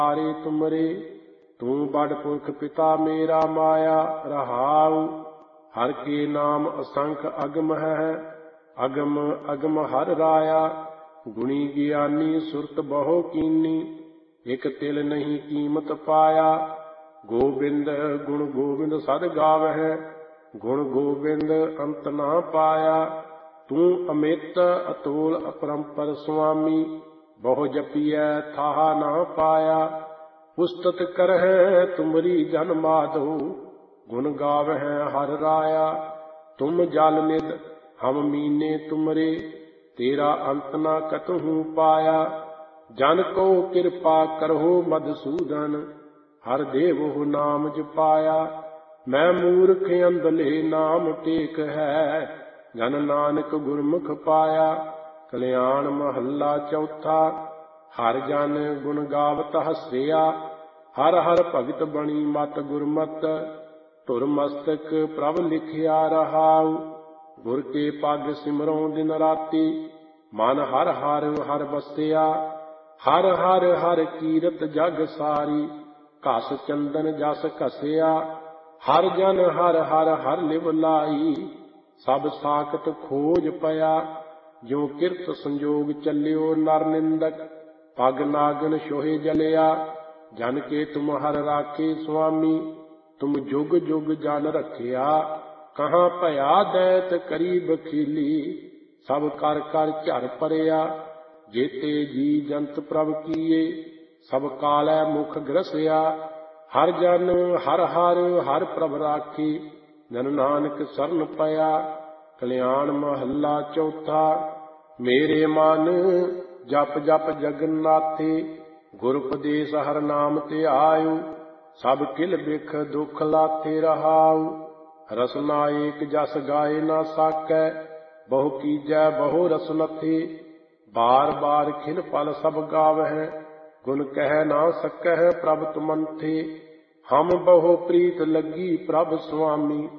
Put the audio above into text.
हारे तुमरे। तू बड़ पुरख पिता मेरा माया रहाऊ। हर के नाम असंख अगम है, अगम अगम हर राया। गुणी ज्ञानी सुरत बहु कीनी, एक तिल नहीं कीमत पाया। गोबिंद गुण गोबिंद सद गावै, गुण गोबिंद अंत ना पाया। तू अमित अतोल अपरंपर स्वामी, बहु जपिय थाहा ना पाया। पुस्तत करह तुमरी जन माधो, गुण गावह हर राया। तुम जल निध हम मीने तुमरे, तेरा अंत ना कतहु पाया। जन को कृपा करहो मधुसूदन, हर देवो नाम जपाया। मैं मूर्ख अंधले नाम टेक है, जन नानक गुरमुख पाया। कल्याण महला चौथा। हर जन गुण गावत हसिया, हर हर भगत बणी मत गुरमत। धुर मस्तक प्रभ लिखिया रहाऊ, गुर के पग सिमरों दिन राति। मन हर हर हर बसिया, हर हर हर कीरत जग सारी। घस चंदन जस घसिया, हर जन हर हर हर लिव लाई। सब साखत खोज पया, जो किरत संजोग चलियो नर निंदक। पग नागन सोहे जलिया, जन के तुम हर राखे स्वामी। तुम जुग जुग जन रखिया, कहाँ भया दैत करी बखीली। सब कर कर झर परिया, जेते जी जंत प्रभ कीए। सब कालै मुख ग्रसिया, हर जन हर हर हर प्रभ राखी। जन नानक सरन पया। कल्याण महला चौथा। मेरे मन जप जप जगन्नाथे, गुर उपदेश हर नाम ते आयु। सब किल बिख दुख लाथे रहाऊ, रसना एक जस गाए ना साकै। बहु कीजै बहु रसनथे, बार बार खिन पल सब गावह। गुण कह ना सकह प्रभ तुमन्थे, हम बहु प्रीत लगी प्रभ स्वामी।